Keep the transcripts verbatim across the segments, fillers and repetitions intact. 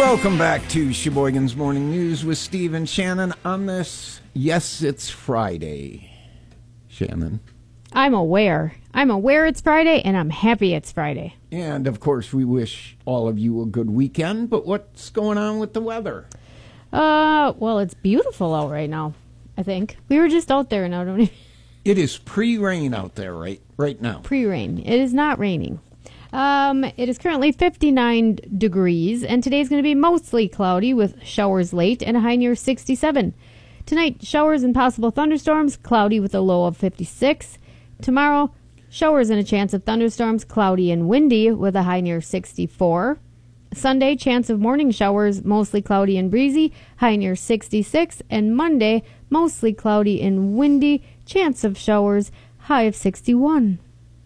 Welcome back to Sheboygan's Morning News with Steve and Shannon on this, yes, it's Friday. Shannon. I'm aware. I'm aware it's Friday, and I'm happy it's Friday. And, of course, we wish all of you a good weekend, but what's going on with the weather? Uh, well, it's beautiful out right now, I think. We were just out there, and I don't even... It is pre-rain out there right, right now. Pre-rain. It is not raining. Um, it is currently fifty-nine degrees, and today's going to be mostly cloudy with showers late and a high near sixty-seven. Tonight, showers and possible thunderstorms, cloudy with a low of fifty-six. Tomorrow, showers and a chance of thunderstorms, cloudy and windy with a high near sixty-four. Sunday, chance of morning showers, mostly cloudy and breezy, high near sixty-six. And Monday, mostly cloudy and windy, chance of showers, high of sixty-one.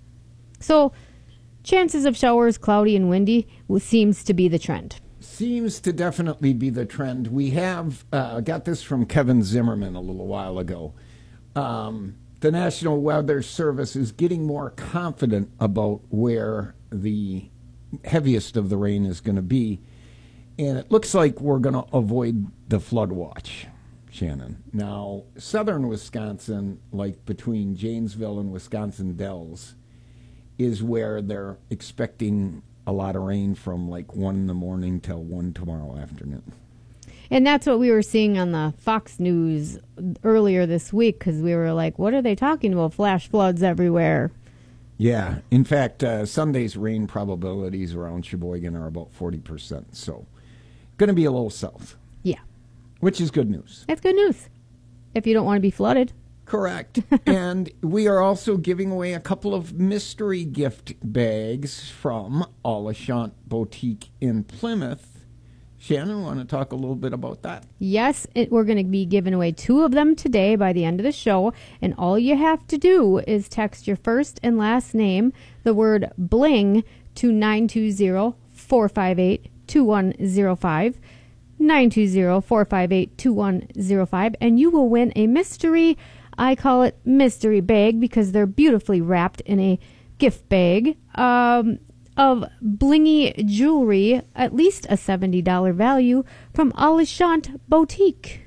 So, chances of showers, cloudy and windy, seems to be the trend. Seems to definitely be the trend. We have uh, got this from Kevin Zimmerman a little while ago. Um, the National Weather Service is getting more confident about where the heaviest of the rain is going to be. And it looks like we're going to avoid the flood watch, Shannon. Now, southern Wisconsin, like between Janesville and Wisconsin Dells, is where they're expecting a lot of rain from like one in the morning till one tomorrow afternoon. And that's what we were seeing on the Fox News earlier this week, because we were like, what are they talking about? Flash floods everywhere. Yeah. In fact, uh, Sunday's rain probabilities around Sheboygan are about forty percent. So going to be a little south. Yeah. Which is good news. That's good news. If you don't want to be flooded. Correct. And we are also giving away a couple of mystery gift bags from Alashant Boutique in Plymouth. Shannon, want to talk a little bit about that? Yes, it, we're going to be giving away two of them today by the end of the show. And all you have to do is text your first and last name, the word BLING, to nine two zero, four five eight, two one zero five. nine two zero, four five eight, two one zero five. And you will win a mystery, I call it mystery bag because they're beautifully wrapped in a gift bag um, of blingy jewelry, at least a seventy dollars value, from Alashant Boutique.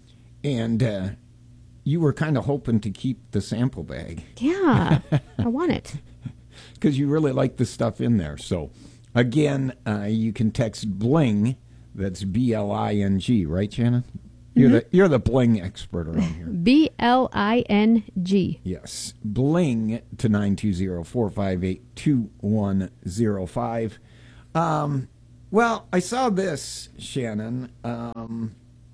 And uh, you were kind of hoping to keep the sample bag. Yeah, I want it. Because you really like the stuff in there. So, again, uh, you can text BLING, that's B L I N G, right, Shannon? You're, mm-hmm. the, you're the bling expert around here. B L I N G. Yes. Bling to nine two zero, four five eight, two one zero five. Um, well, I saw this, Shannon, um,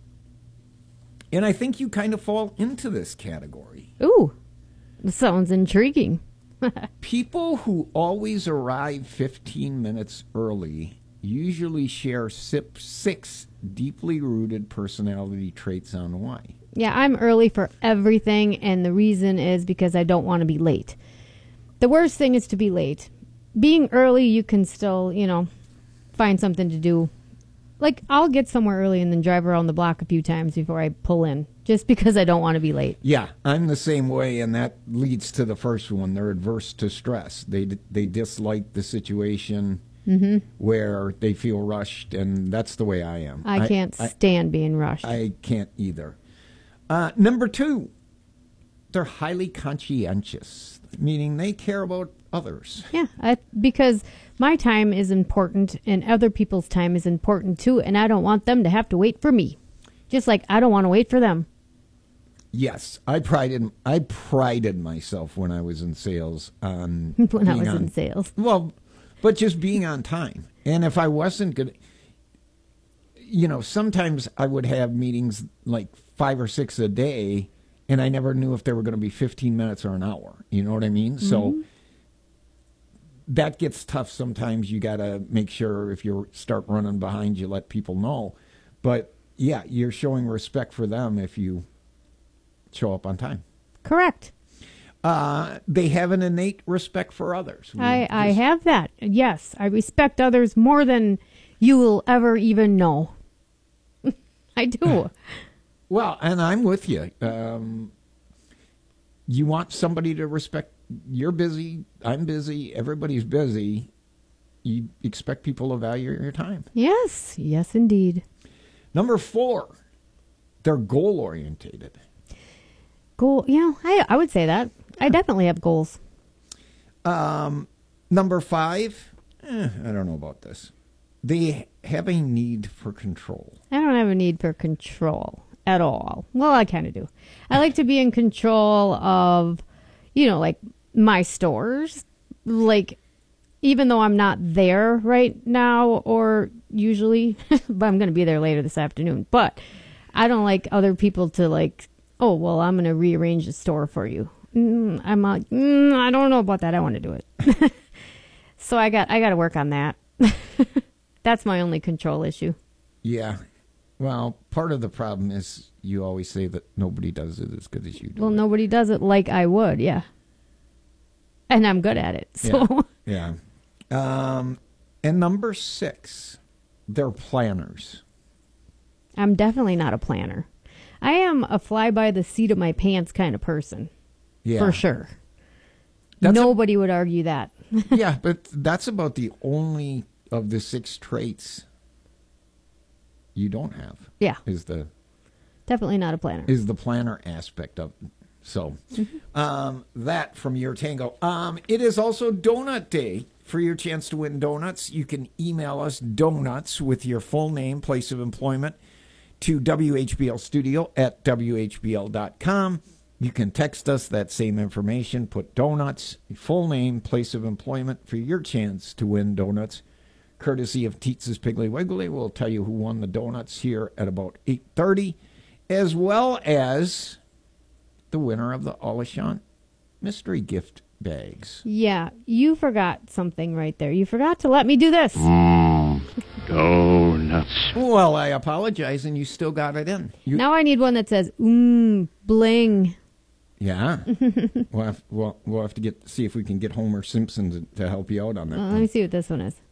and I think you kind of fall into this category. Ooh, sounds intriguing. People who always arrive fifteen minutes early usually share six deeply rooted personality traits on why. Yeah, I'm early for everything, and the reason is because I don't want to be late. The worst thing is to be late. Being early, you can still, you know, find something to do. Like, I'll get somewhere early and then drive around the block a few times before I pull in, just because I don't want to be late. Yeah, I'm the same way, and that leads to the first one. They're adverse to stress. They, they dislike the situation. Mm-hmm. Where they feel rushed, and that's the way I am. I can't I, stand I, being rushed. I can't either. Uh, number two, they're highly conscientious, meaning they care about others. Yeah, I, because my time is important, and other people's time is important too, and I don't want them to have to wait for me, just like I don't want to wait for them. Yes, I prided I prided myself when I was in sales on when I was on, in sales. Well. But just being on time. And if I wasn't good, you know, sometimes I would have meetings like five or six a day, and I never knew if they were going to be fifteen minutes or an hour. You know what I mean? Mm-hmm. So that gets tough sometimes. You got to make sure if you start running behind, you let people know. But, yeah, you're showing respect for them if you show up on time. Correct. Uh, they have an innate respect for others. I, I have that. Yes, I respect others more than you will ever even know. I do. Well, and I'm with you. Um, you want somebody to respect. You're busy. I'm busy. Everybody's busy. you expect people to value your time. Yes, yes, indeed. Number four, they're goal-orientated. Goal, yeah, I, I would say that. I definitely have goals. Um, number five, eh, I don't know about this. They have a need for control. I don't have a need for control at all. Well, I kind of do. I like to be in control of, you know, like my stores. Like, even though I'm not there right now or usually, but I'm going to be there later this afternoon. But I don't like other people to like, oh, well, I'm going to rearrange the store for you. Mm, I'm like, mm, I don't know about that. I want to do it. So I got I got to work on that. That's my only control issue. Yeah. Well, part of the problem is you always say that nobody does it as good as you do. Well, it. nobody does it like I would, yeah. And I'm good at it. So Yeah. yeah. Um, and number six, they're planners. I'm definitely not a planner. I am a fly by the seat of my pants kind of person. Yeah. For sure. That's Nobody a, would argue that. Yeah, but that's about the only of the six traits you don't have. Yeah. Is the Definitely not a planner. Is the planner aspect of it. So mm-hmm. um, that from your tango. Um, it is also Donut Day. For your chance to win donuts, you can email us donuts with your full name, place of employment to W H B L studio at W H B L dot com. You can text us that same information, put donuts, full name, place of employment for your chance to win donuts. Courtesy of Teetz's Piggly Wiggly. We'll tell you who won the donuts here at about eight thirty, as well as the winner of the Alashant mystery gift bags. Yeah, you forgot something right there. You forgot to let me do this. Mm, donuts. Well, I apologize, and you still got it in. You... Now I need one that says, mmm, bling. Yeah. we'll, have, we'll, we'll have to get see if we can get Homer Simpson to, to help you out on that. Uh, let me see what this one is.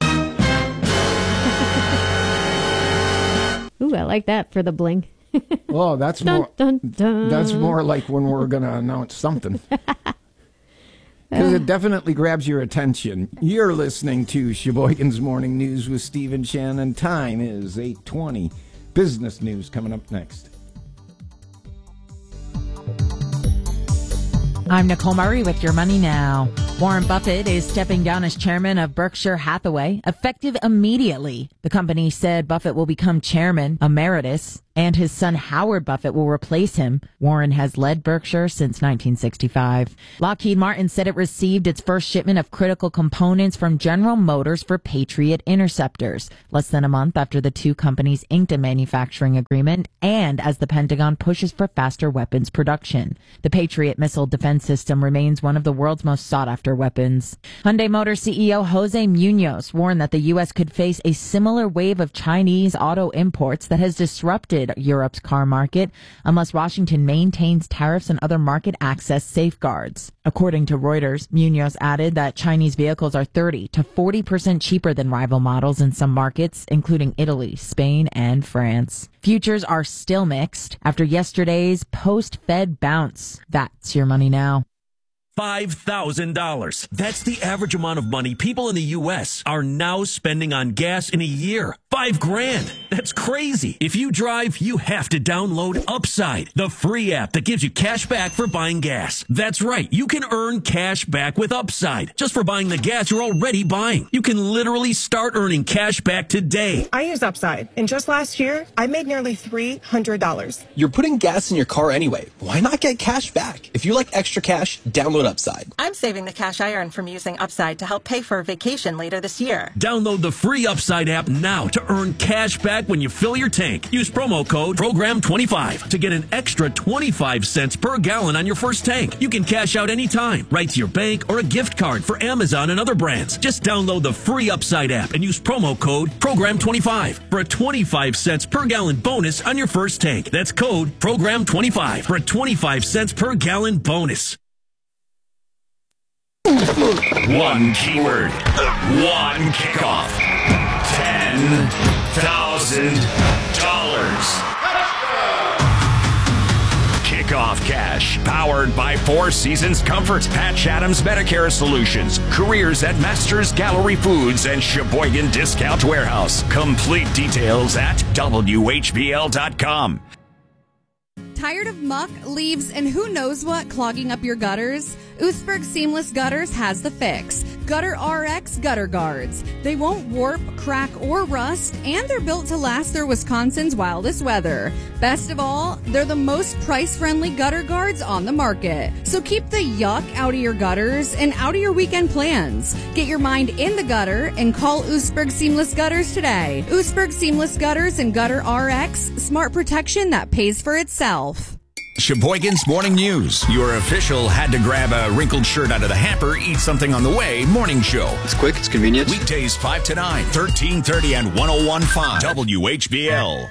Ooh, I like that for the bling. Oh, that's dun, more. Dun, dun. That's more like when we're going to announce something. Because it definitely grabs your attention. You're listening to Sheboygan's Morning News with Steve and Shannon. Time is eight twenty. Business news coming up next. I'm Nicole Murray with Your Money Now. Warren Buffett is stepping down as chairman of Berkshire Hathaway, effective immediately. The company said Buffett will become chairman emeritus, and his son Howard Buffett will replace him. Warren has led Berkshire since nineteen sixty-five. Lockheed Martin said it received its first shipment of critical components from General Motors for Patriot interceptors, less than a month after the two companies inked a manufacturing agreement and as the Pentagon pushes for faster weapons production. The Patriot missile defense system remains one of the world's most sought-after weapons. Hyundai Motor C E O Jose Munoz warned that the U S could face a similar wave of Chinese auto imports that has disrupted Europe's car market unless Washington maintains tariffs and other market access safeguards. According to Reuters, Munoz added that Chinese vehicles are thirty to forty percent cheaper than rival models in some markets, including Italy, Spain, and France. Futures are still mixed after yesterday's post-Fed bounce. That's Your Money Now. five thousand dollars. That's the average amount of money people in the U S are now spending on gas in a year. Five grand. That's crazy. If you drive, you have to download Upside, the free app that gives you cash back for buying gas. That's right. You can earn cash back with Upside just for buying the gas you're already buying. You can literally start earning cash back today. I use Upside, and just last year, I made nearly three hundred dollars. You're putting gas in your car anyway. Why not get cash back? If you like extra cash, download Upside. I'm saving the cash I earn from using Upside to help pay for a vacation later this year. Download the free Upside app now to earn cash back when you fill your tank. Use promo code program twenty-five to get an extra twenty-five cents per gallon on your first tank. You can cash out anytime, right to your bank or a gift card for Amazon and other brands. Just download the free Upside app and use promo code program twenty-five for a twenty-five cents per gallon bonus on your first tank. That's code program twenty-five for a twenty-five cents per gallon bonus. One keyword, one kickoff, ten thousand dollars. Kickoff Kickoff Cash. Powered by Four Seasons Comfort, Patch Adams Medicare Solutions, careers at Masters Gallery Foods and Sheboygan Discount Warehouse. Complete details at W H B L dot com. Tired of muck, leaves, and who knows what clogging up your gutters? Oostburg Seamless Gutters has the fix. Gutter R X Gutter Guards. They won't warp, crack, or rust, and they're built to last through Wisconsin's wildest weather. Best of all, they're the most price-friendly gutter guards on the market. So keep the yuck out of your gutters and out of your weekend plans. Get your mind in the gutter and call Oostburg Seamless Gutters today. Oostburg Seamless Gutters and Gutter R X, smart protection that pays for itself. Sheboygan's Morning News. Your official had to grab a wrinkled shirt out of the hamper, eat something on the way morning show. It's quick, it's convenient. Weekdays five to nine, thirteen thirty and one oh one point five W H B L.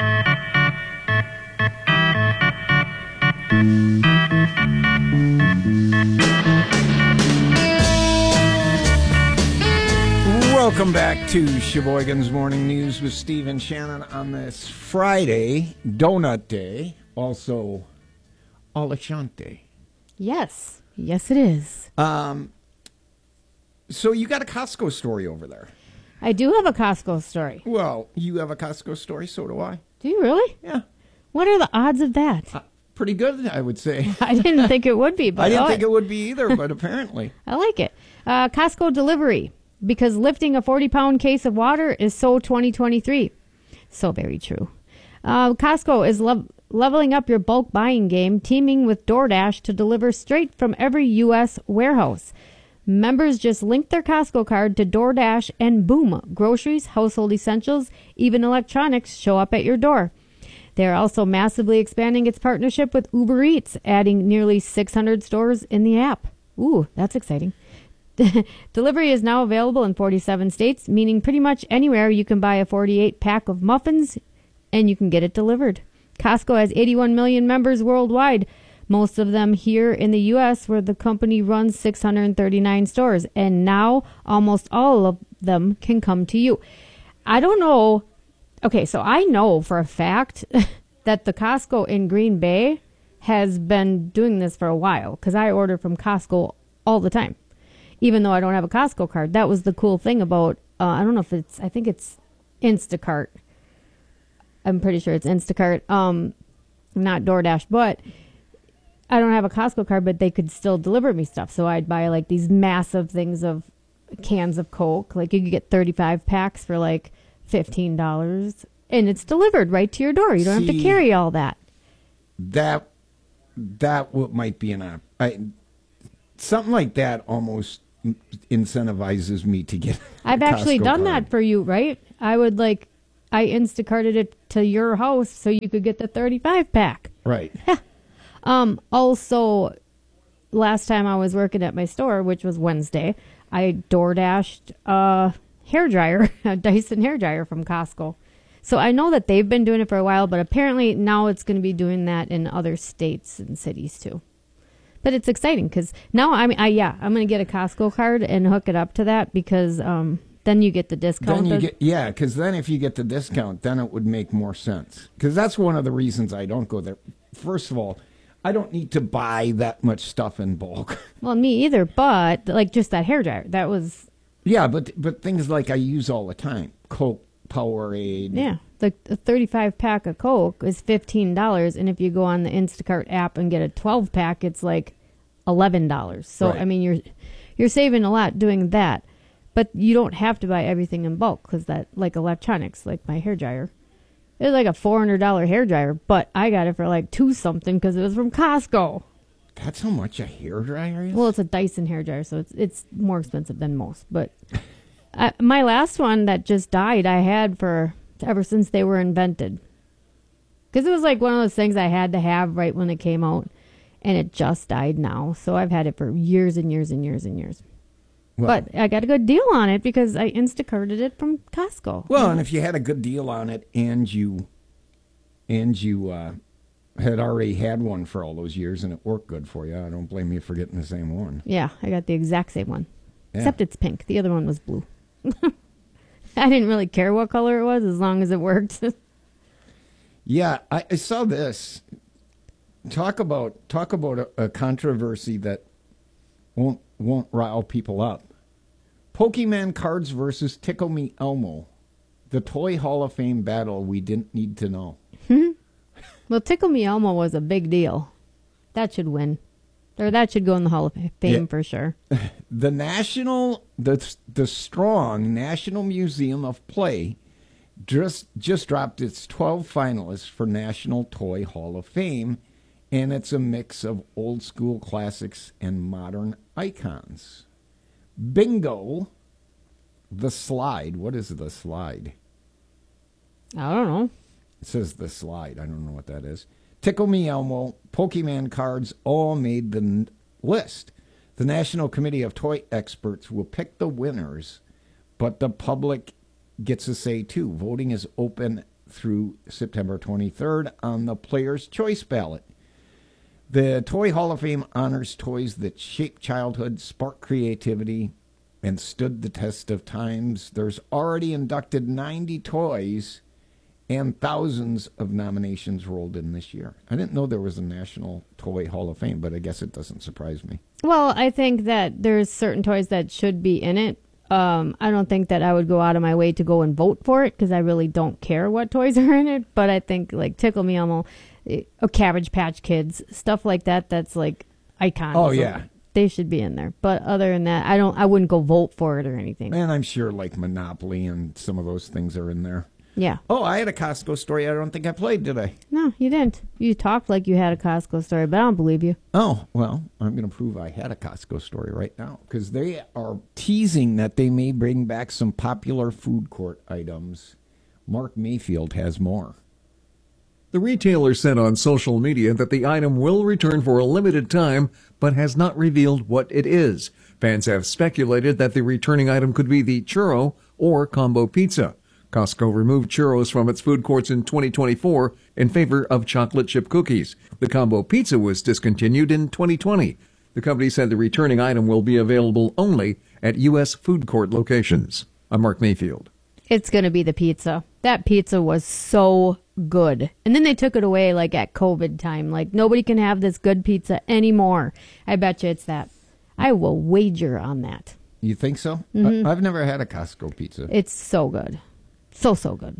Welcome back to Sheboygan's Morning News with Steve and Shannon on this Friday, Donut Day, also Alashante. Yes. Yes, it is. Um, so you got a Costco story over there. I do have a Costco story. Well, you have a Costco story, so do I. Do you really? Yeah. What are the odds of that? Uh, pretty good, I would say. I didn't think it would be. But I didn't oh, think it would be either, but apparently. I like it. Uh, Costco delivery, because lifting a forty-pound case of water is so twenty twenty-three. So very true. Uh, Costco is lo- leveling up your bulk buying game, teaming with DoorDash to deliver straight from every U S warehouse. Members just link their Costco card to DoorDash and boom, groceries, household essentials, even electronics show up at your door. They're also massively expanding its partnership with Uber Eats, adding nearly six hundred stores in the app. Ooh, that's exciting. Delivery is now available in forty-seven states, meaning pretty much anywhere you can buy a forty-eight pack of muffins and you can get it delivered. Costco has eighty-one million members worldwide, most of them here in the U S, where the company runs six hundred thirty-nine stores, and now almost all of them can come to you. I don't know. Okay, so I know for a fact that the Costco in Green Bay has been doing this for a while, because I order from Costco all the time, even though I don't have a Costco card. That was the cool thing about, uh, I don't know if it's, I think it's Instacart. I'm pretty sure it's Instacart, um, not DoorDash, but I don't have a Costco card, but they could still deliver me stuff. So I'd buy like these massive things of cans of Coke. Like you could get thirty-five packs for like fifteen dollars, and it's delivered right to your door. You don't See, have to carry all that. That, that w- might be an op- I, something like that almost incentivizes me to get a I've actually Costco done card. that for you, right? I would like, I Instacarted it to your house so you could get the thirty-five pack. Right. um. Also, last time I was working at my store, which was Wednesday, I DoorDashed a hairdryer, a Dyson hairdryer from Costco. So I know that they've been doing it for a while, but apparently now it's going to be doing that in other states and cities too. But it's exciting because now I mean, I yeah, I'm going to get a Costco card and hook it up to that because um. Then you get the discount. Then you get, yeah, because then if you get the discount, then it would make more sense. Because that's one of the reasons I don't go there. First of all, I don't need to buy that much stuff in bulk. Well, me either, but like just that hairdryer, that was... Yeah, but but things like I use all the time. Coke, Powerade. Yeah, the, the thirty-five pack of Coke is fifteen dollars, and if you go on the Instacart app and get a twelve pack, it's like eleven dollars. So, Right. I mean, you're you're saving a lot doing that. But you don't have to buy everything in bulk because that, like electronics, like my hairdryer. It was like a four hundred dollars hairdryer, but I got it for like two something because it was from Costco. That's how much a hairdryer is? Well, it's a Dyson hairdryer, so it's it's more expensive than most. But I, my last one that just died, I had for ever since they were invented. Because it was like one of those things I had to have right when it came out, and it just died now. So I've had it for years and years and years and years. Well, but I got a good deal on it because I Instacarted it from Costco. Well, and if you had a good deal on it and you and you uh, had already had one for all those years and it worked good for you, I don't blame you for getting the same one. Yeah, I got the exact same one. Yeah. Except it's pink. The other one was blue. I didn't really care what color it was as long as it worked. Yeah, I, I saw this. talk about talk about a, a controversy that won't won't rile people up. Pokemon cards versus Tickle Me Elmo, the Toy Hall of Fame battle we didn't need to know. Well, Tickle Me Elmo was a big deal. That should win. Or that should go in the Hall of Fame yeah. for sure. The National, the the strong National Museum of Play just just dropped its twelve finalists for National Toy Hall of Fame, and it's a mix of old school classics and modern icons. Bingo, the slide. What is the slide? I don't know. It says the slide. I don't know what that is. Tickle Me Elmo, Pokemon cards all made the n- list. The National Committee of Toy Experts will pick the winners, but the public gets a say too. Voting is open through September twenty-third on the Player's Choice ballot. The Toy Hall of Fame honors toys that shaped childhood, sparked creativity, and stood the test of times. There's already inducted ninety toys, and thousands of nominations rolled in this year. I didn't know there was a National Toy Hall of Fame, but I guess it doesn't surprise me. Well, I think that there's certain toys that should be in it. Um, I don't think that I would go out of my way to go and vote for it because I really don't care what toys are in it. But I think like Tickle Me Elmo, a Cabbage Patch Kids, stuff like that, that's like icons. Oh, yeah. They should be in there. But other than that, I don't. I wouldn't go vote for it or anything. And I'm sure like Monopoly and some of those things are in there. Yeah. Oh, I had a Costco story I don't think I played, did I? No, you didn't. You talked like you had a Costco story, but I don't believe you. Oh, well, I'm going to prove I had a Costco story right now because they are teasing that they may bring back some popular food court items. Mark Mayfield has more. The retailer said on social media that the item will return for a limited time, but has not revealed what it is. Fans have speculated that the returning item could be the churro or combo pizza. Costco removed churros from its food courts in twenty twenty-four in favor of chocolate chip cookies. The combo pizza was discontinued in twenty twenty. The company said the returning item will be available only at U S food court locations. I'm Mark Mayfield. It's going to be the pizza. That pizza was so good. And then they took it away like at COVID time. Like nobody can have this good pizza anymore. I bet you it's that. I will wager on that. You think so? Mm-hmm. I- I've never had a Costco pizza. It's so good. So, so good.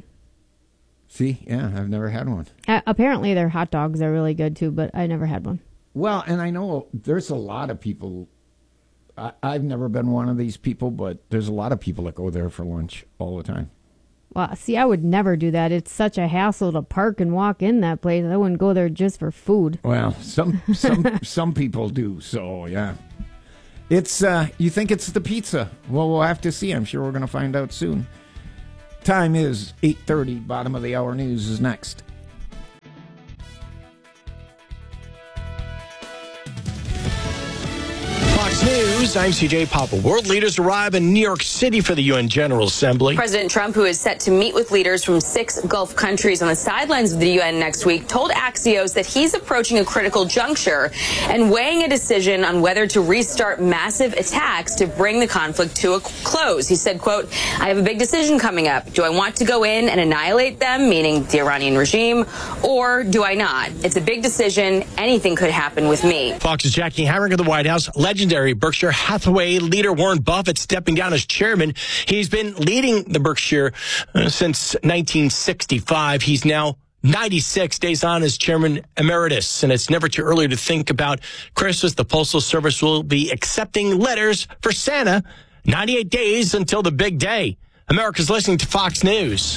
See? Yeah, I've never had one. Uh, apparently their hot dogs are really good too, but I never had one. Well, and I know there's a lot of people. I, I've never been one of these people, but there's a lot of people that go there for lunch all the time. Well, see, I would never do that. It's such a hassle to park and walk in that place. I wouldn't go there just for food. Well, some some some people do. So yeah, it's. Uh, you think it's the pizza? Well, we'll have to see. I'm sure we're going to find out soon. Time is eight thirty. Bottom of the hour news is next. Fox News, I'm C J Papa. World leaders arrive in New York City for the U N General Assembly. President Trump, who is set to meet with leaders from six Gulf countries on the sidelines of the U N next week, told Axios that he's approaching a critical juncture and weighing a decision on whether to restart massive attacks to bring the conflict to a close. He said, quote, I have a big decision coming up. Do I want to go in and annihilate them, meaning the Iranian regime, or do I not? It's a big decision. Anything could happen with me. Fox's Jackie Harrick of the White House. Legendary Berkshire Hathaway leader Warren Buffett stepping down as chairman. He's been leading the Berkshire uh, since nineteen sixty-five. He's now ninety-six days on as chairman emeritus, and it's never too early to think about Christmas. The Postal Service will be accepting letters for Santa ninety-eight days until the big day. America's listening to Fox News.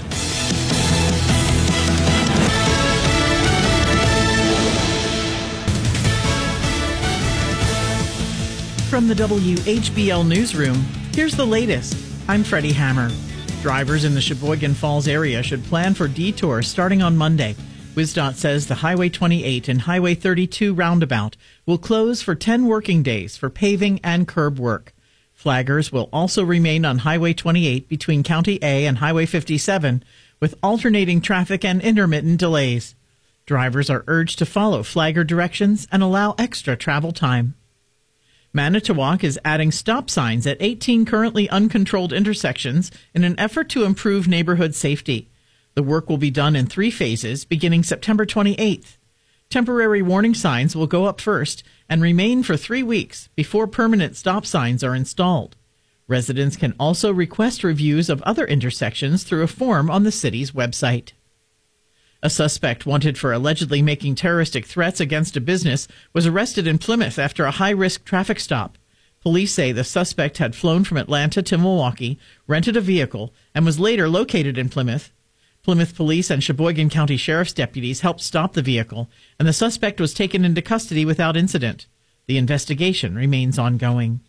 From the W H B L Newsroom, here's the latest. I'm Freddie Hammer. Drivers in the Sheboygan Falls area should plan for detours starting on Monday. WisDOT says the Highway twenty-eight and Highway thirty-two roundabout will close for ten working days for paving and curb work. Flaggers will also remain on Highway twenty-eight between County A and Highway fifty-seven with alternating traffic and intermittent delays. Drivers are urged to follow flagger directions and allow extra travel time. Manitowoc is adding stop signs at eighteen currently uncontrolled intersections in an effort to improve neighborhood safety. The work will be done in three phases beginning September twenty-eighth. Temporary warning signs will go up first and remain for three weeks before permanent stop signs are installed. Residents can also request reviews of other intersections through a form on the city's website. A suspect wanted for allegedly making terroristic threats against a business was arrested in Plymouth after a high-risk traffic stop. Police say the suspect had flown from Atlanta to Milwaukee, rented a vehicle, and was later located in Plymouth. Plymouth Police and Sheboygan County Sheriff's deputies helped stop the vehicle, and the suspect was taken into custody without incident. The investigation remains ongoing.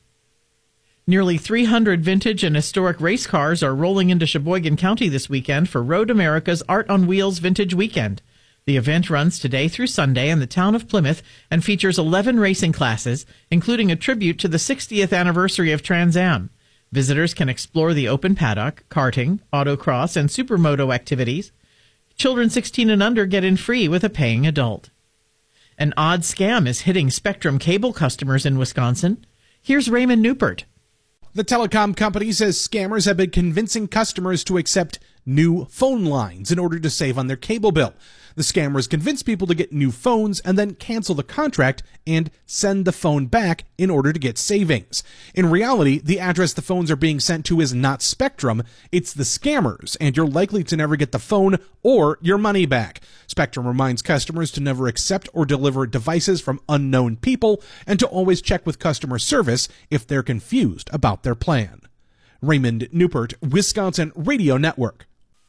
Nearly three hundred vintage and historic race cars are rolling into Sheboygan County this weekend for Road America's Art on Wheels Vintage Weekend. The event runs today through Sunday in the town of Plymouth and features eleven racing classes, including a tribute to the sixtieth anniversary of Trans Am. Visitors can explore the open paddock, karting, autocross, and supermoto activities. Children sixteen and under get in free with a paying adult. An odd scam is hitting Spectrum cable customers in Wisconsin. Here's Raymond Newport. The telecom company says scammers have been convincing customers to accept new phone lines in order to save on their cable bill. The scammers convince people to get new phones and then cancel the contract and send the phone back in order to get savings. In reality, the address the phones are being sent to is not Spectrum, it's the scammers, and you're likely to never get the phone or your money back. Spectrum reminds customers to never accept or deliver devices from unknown people and to always check with customer service if they're confused about their plan. Raymond Newport, Wisconsin Radio Network.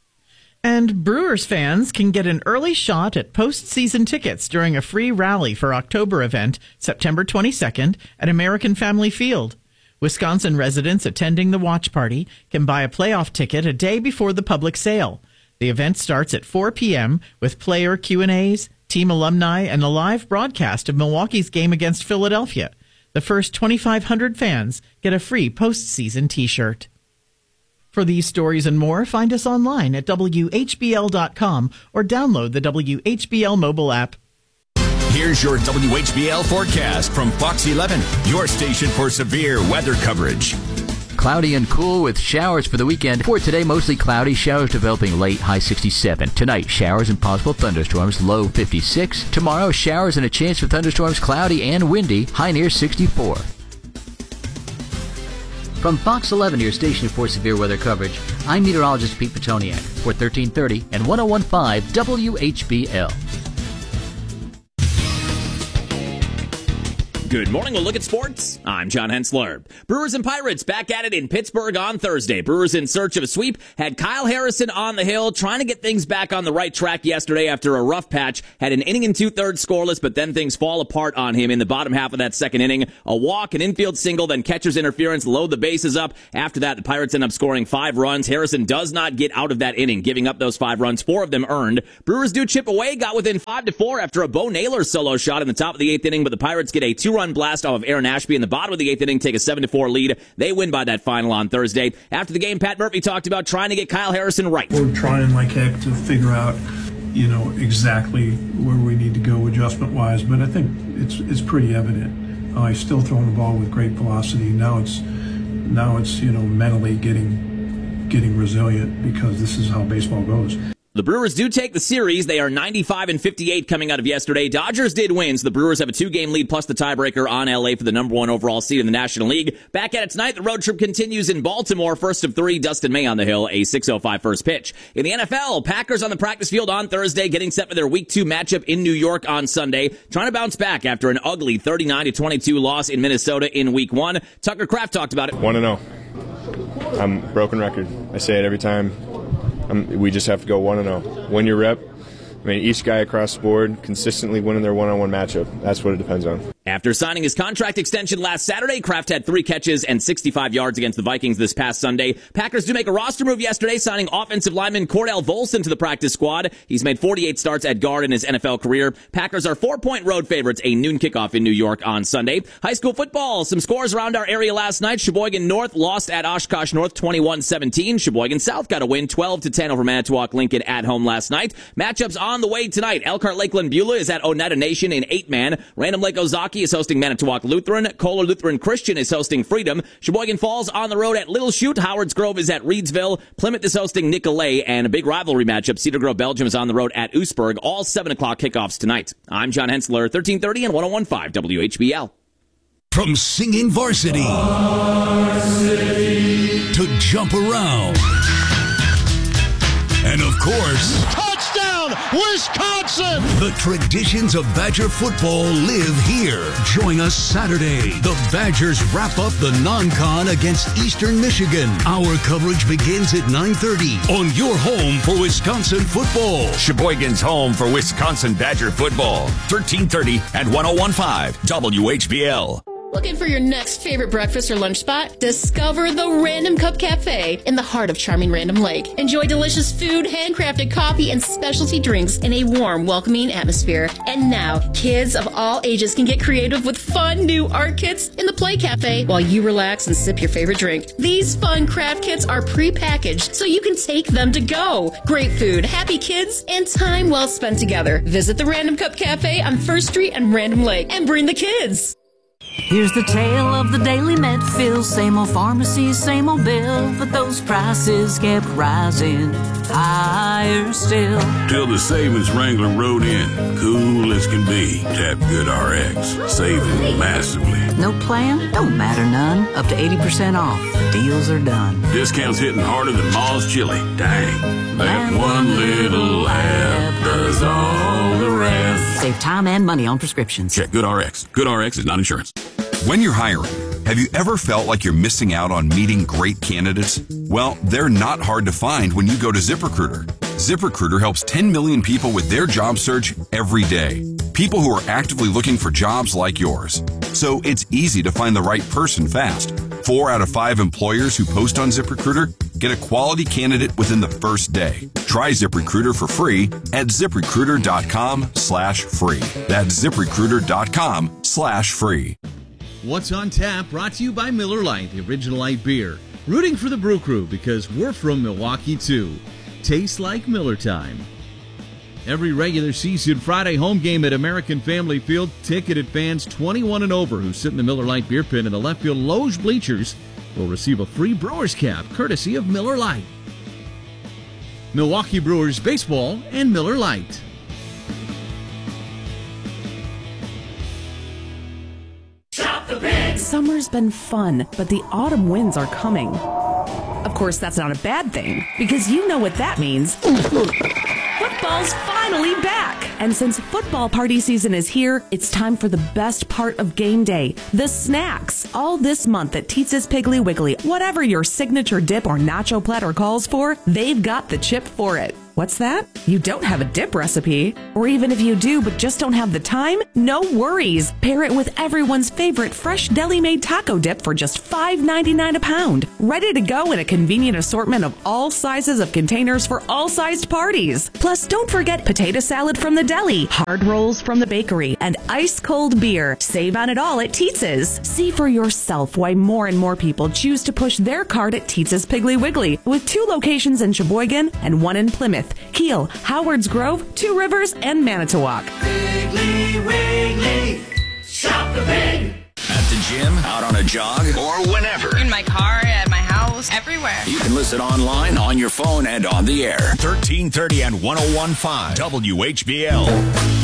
And Brewers fans can get an early shot at postseason tickets during a free rally for October event, September twenty-second, at American Family Field. Wisconsin residents attending the watch party can buy a playoff ticket a day before the public sale. The event starts at four p.m. with player Q and A's, team alumni, and a live broadcast of Milwaukee's game against Philadelphia. The first twenty-five hundred fans get a free postseason T-shirt. For these stories and more, find us online at W H B L dot com or download the W H B L mobile app. Here's your W H B L forecast from Fox eleven, your station for severe weather coverage. Cloudy and cool with showers for the weekend. For today, mostly cloudy, showers developing late, high sixty-seven. Tonight, showers and possible thunderstorms, low fifty-six. Tomorrow, showers and a chance for thunderstorms, cloudy and windy, high near sixty-four. From Fox eleven, your station for severe weather coverage, I'm meteorologist Pete Petoniak for thirteen thirty and one oh one point five W H B L. Good morning. We'll look at sports. I'm John Hensler. Brewers and Pirates back at it in Pittsburgh on Thursday. Brewers in search of a sweep had Kyle Harrison on the hill trying to get things back on the right track yesterday after a rough patch. Had an inning and two-thirds scoreless, but then things fall apart on him in the bottom half of that second inning. A walk, an infield single, then catcher's interference, load the bases up. After that, the Pirates end up scoring five runs. Harrison does not get out of that inning, giving up those five runs, four of them earned. Brewers do chip away, got within five to four after a Bo Naylor solo shot in the top of the eighth inning, but the Pirates get a two-run run blast off of Aaron Ashby in the bottom of the eighth inning, take a seven to four lead. They win by that final on Thursday. After the game, Pat Murphy talked about trying to get Kyle Harrison right. We're trying like heck to figure out, you know, exactly where we need to go adjustment-wise, but I think it's it's pretty evident. Uh, he's still throwing the ball with great velocity. Now it's now it's you know mentally getting getting resilient because this is how baseball goes. The Brewers do take the series. They are ninety-five and fifty-eight coming out of yesterday. Dodgers did win, so the Brewers have a two-game lead plus the tiebreaker on L A for the number one overall seed in the National League. Back at it tonight, the road trip continues in Baltimore. First of three, Dustin May on the hill, a six oh five first pitch. In the N F L, Packers on the practice field on Thursday, getting set for their week two matchup in New York on Sunday, trying to bounce back after an ugly thirty-nine to twenty-two loss in Minnesota in week one. Tucker Kraft talked about it. one and oh. I'm broken record. I say it every time. Um, we just have to go one and oh. Win your rep. I mean, each guy across the board consistently winning their one-on-one matchup. That's what it depends on. After signing his contract extension last Saturday, Kraft had three catches and sixty-five yards against the Vikings this past Sunday. Packers do make a roster move yesterday, signing offensive lineman Cordell Volson to the practice squad. He's made forty-eight starts at guard in his N F L career. Packers are four-point road favorites, a noon kickoff in New York on Sunday. High school football, some scores around our area last night. Sheboygan North lost at Oshkosh North twenty-one seventeen. Sheboygan South got a win twelve to ten over Manitowoc Lincoln at home last night. Matchups on the way tonight. Elkhart Lakeland Beulah is at Oneida Nation in eight-man. Random Lake Ozaki is is hosting Manitowoc Lutheran. Kohler Lutheran Christian is hosting Freedom. Sheboygan Falls on the road at Little Chute. Howards Grove is at Reedsville. Plymouth is hosting Nicolet. And a big rivalry matchup, Cedar Grove Belgium is on the road at Oostburg. All seven o'clock kickoffs tonight. I'm John Hensler, thirteen thirty and one oh one point five W H B L. From singing varsity, varsity to jump around, and of course, touchdown, Wisconsin! The traditions of Badger football live here. Join us Saturday. The Badgers wrap up the non-con against Eastern Michigan. Our coverage begins at nine thirty on your home for Wisconsin football. Sheboygan's home for Wisconsin Badger football. thirteen thirty and one oh one point five W H B L. Looking for your next favorite breakfast or lunch spot? Discover the Random Cup Cafe in the heart of charming Random Lake. Enjoy delicious food, handcrafted coffee, and specialty drinks in a warm, welcoming atmosphere. And now, kids of all ages can get creative with fun new art kits in the Play Cafe while you relax and sip your favorite drink. These fun craft kits are pre-packaged so you can take them to go. Great food, happy kids, and time well spent together. Visit the Random Cup Cafe on First Street and Random Lake and bring the kids. Here's the tale of the daily Medfill. Same old pharmacy, same old bill, but those prices kept rising higher still. Till the savings Wrangler rode in, cool as can be. Tap Good R X, saving massively. No plan? Don't matter none. Up to eighty percent off. Deals are done. Discounts hitting harder than Ma's chili. Dang, that one little app does all the rest. Save time and money on prescriptions. Check Good R X. Good R X is not insurance. When you're hiring, have you ever felt like you're missing out on meeting great candidates? Well, they're not hard to find when you go to ZipRecruiter. ZipRecruiter helps ten million people with their job search every day. People who are actively looking for jobs like yours. So it's easy to find the right person fast. Four out of five employers who post on ZipRecruiter get a quality candidate within the first day. Try ZipRecruiter for free at ZipRecruiter.com slash free. That's ZipRecruiter.com slash free. What's on Tap, brought to you by Miller Lite, the original light beer. Rooting for the Brew Crew because we're from Milwaukee too. Tastes like Miller time. Every regular season Friday home game at American Family Field, ticketed fans twenty-one and over who sit in the Miller Lite beer pit in the left field loge bleachers will receive a free Brewers cap courtesy of Miller Lite. Milwaukee Brewers baseball and Miller Lite. Summer's been fun, but the autumn winds are coming. Of course, that's not a bad thing, because you know what that means. Football's finally back! And since football party season is here, it's time for the best part of game day, the snacks. All this month at Teetz's Piggly Wiggly, whatever your signature dip or nacho platter calls for, they've got the chip for it. What's that? You don't have a dip recipe? Or even if you do but just don't have the time? No worries. Pair it with everyone's favorite fresh deli-made taco dip for just five ninety-nine a pound. Ready to go in a convenient assortment of all sizes of containers for all sized parties. Plus, don't forget potato salad from the deli, hard rolls from the bakery, and ice-cold beer. Save on it all at Teetz's. See for yourself why more and more people choose to push their cart at Teetz's Piggly Wiggly, with two locations in Sheboygan and one in Plymouth, Kiel, Howards Grove, Two Rivers, and Manitowoc. Piggly Wiggly, shop the pig. At the gym, out on a jog, or whenever. In my car, at my house, everywhere. You can listen online, on your phone, and on the air. thirteen thirty and one oh one point five W H B L.